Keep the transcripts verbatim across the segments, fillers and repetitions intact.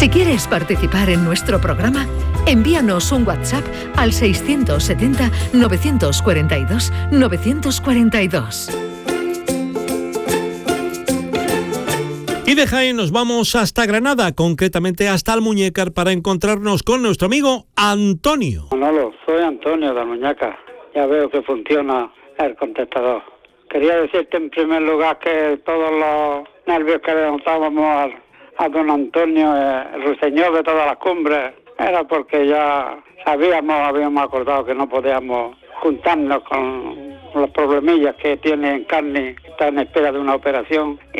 Si quieres participar en nuestro programa, envíanos un WhatsApp al seiscientos setenta, novecientos cuarenta y dos, novecientos cuarenta y dos. Y de Jaén nos vamos hasta Granada, concretamente hasta Almuñécar, para encontrarnos con nuestro amigo Antonio. Manolo, soy Antonio de Almuñécar. Ya veo que funciona el contestador. Quería decirte en primer lugar que todos los nervios que le notábamos a, a don Antonio, eh, el ruiseñor de todas las cumbres, era porque ya sabíamos, habíamos acordado que no podíamos juntarnos con los problemillas que tiene en carne, está en espera de una operación, y,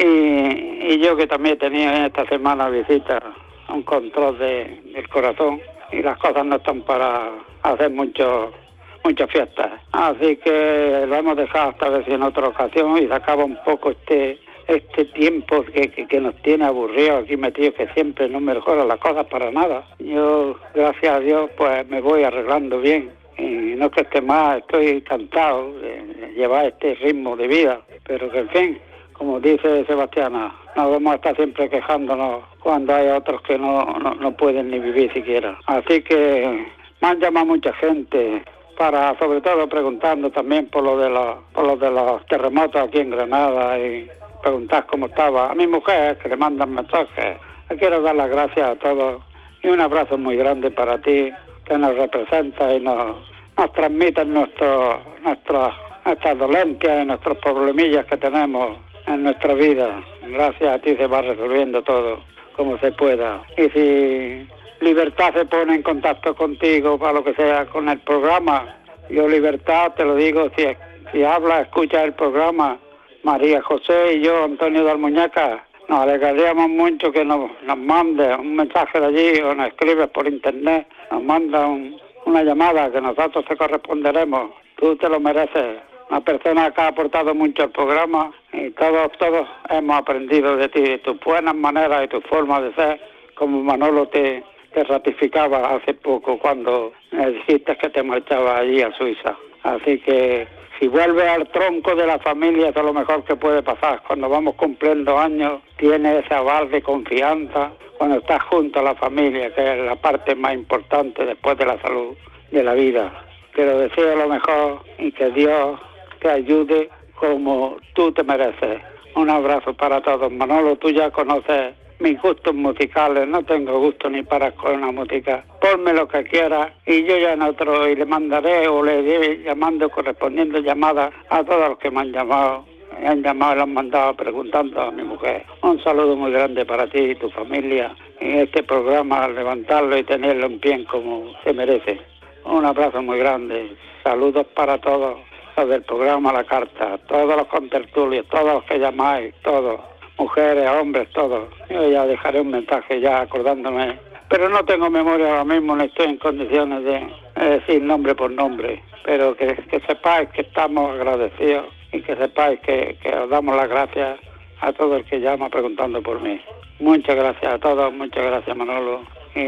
y yo que también tenía en esta semana visita, un control de, del corazón, y las cosas no están para hacer mucho, muchas fiestas. Así que lo hemos dejado hasta ver si en otra ocasión y se acaba un poco este este tiempo que, que, que nos tiene aburridos aquí metidos, que siempre no mejoran las cosas para nada. Yo, gracias a Dios, pues me voy arreglando bien. Y no que esté más, estoy encantado de llevar este ritmo de vida, pero que en fin, como dice Sebastiana, no vamos a estar siempre quejándonos cuando hay otros que no, no, no pueden ni vivir siquiera. Así que me han llamado mucha gente para, sobre todo preguntando también por lo de los, por lo de los terremotos aquí en Granada, y preguntar cómo estaba. A mi mujer, que le mandan mensajes, le quiero dar las gracias a todos y un abrazo muy grande para ti, que nos representa y nos, nos transmite nuestro, nuestro, nuestras dolencias y nuestros problemillas que tenemos en nuestra vida. Gracias a ti se va resolviendo todo como se pueda. Y si Libertad se pone en contacto contigo para lo que sea con el programa, yo Libertad te lo digo, si, si habla, escucha el programa, María José y yo, Antonio de Almuñécar, nos alegraríamos mucho que nos, nos mande un mensaje de allí o nos escribes por internet, nos manda un, una llamada que nosotros te corresponderemos. Tú te lo mereces. Una persona que ha aportado mucho al programa y todos, todos hemos aprendido de ti, de tus buenas maneras y tu forma de ser, como Manolo te, te ratificaba hace poco cuando me dijiste que te marchabas allí a Suiza. Así que si vuelves al tronco de la familia, eso es lo mejor que puede pasar. Cuando vamos cumpliendo años, tienes ese aval de confianza. Cuando estás junto a la familia, que es la parte más importante después de la salud de la vida. Pero deseo lo mejor y que Dios te ayude como tú te mereces. Un abrazo para todos. Manolo, tú ya conoces mis gustos musicales, no tengo gusto ni para con la música. Ponme lo que quieras y yo ya en otro, y le mandaré o le iré llamando, correspondiendo llamadas a todos los que me han llamado. Me han llamado y lo han mandado preguntando a mi mujer. Un saludo muy grande para ti y tu familia. En este programa, levantarlo y tenerlo en pie como se merece. Un abrazo muy grande. Saludos para todos los del programa La Carta, todos los contertulios, todos los que llamáis, todos. Mujeres, hombres, todos. Yo ya dejaré un mensaje ya acordándome. Pero no tengo memoria ahora mismo, no estoy en condiciones de decir nombre por nombre. Pero que, que sepáis que estamos agradecidos y que sepáis que, que os damos las gracias a todo el que llama preguntando por mí. Muchas gracias a todos, muchas gracias Manolo.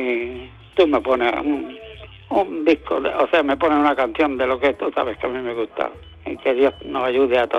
Y tú me pones un, un disco, de, o sea, me pones una canción de lo que tú sabes que a mí me gusta. Y que Dios nos ayude a todos.